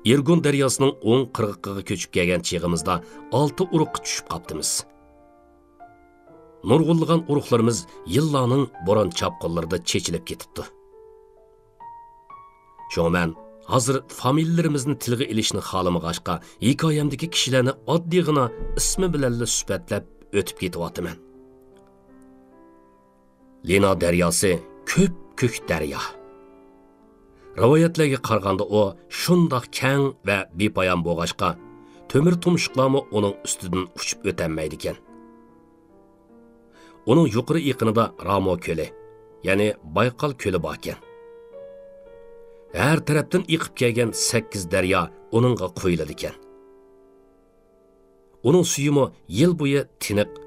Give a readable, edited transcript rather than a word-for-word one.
Irgun daryosining o'ng qirg'iqiga ko'chib kelgan chig'imizda 6 uruqqa tushib qaptimiz. Nurg'unlagan uruqlarimiz yillarning bo'ron chapqinlarida chechilib ketibdi. Şoň men hozir familiyalarimizni tilga ilishni xohlamag'achqa hikoyamdagi kishilarni oddiygina ismi bilan suhbatlab o'tib ketyapman. Lena daryosi ko'k daryo. Rivoyatlarga qaraganda u shundoq keng va bepoyon bo'lg'achqa, to'mir tumshuqlarmi uning ustidan uchib o'tolmaydi ekan. Uning yuqori yaqinida Ramo ko'li, ya'ni Bayqal ko'li bor ekan. Her tarafdan iqib kelgan 8 daryo uningga quyiladi ekan. Uning suyimi yil bo'yi tiniq